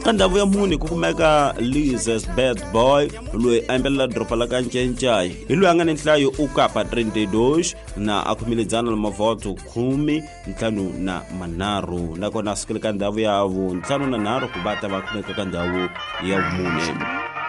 Ka ndhawu ya mune ku kumeka Lisa's Bad Boy loyi a yimbelela dropa la ka Ncencai hi loyi a nga ni nhlayo u kapa 32 na a khumiledzana na mavoto 15 nakona a sukile ka ndhawu ya vu 5 ku va ta va kumeka ka ndhawu ya vumune.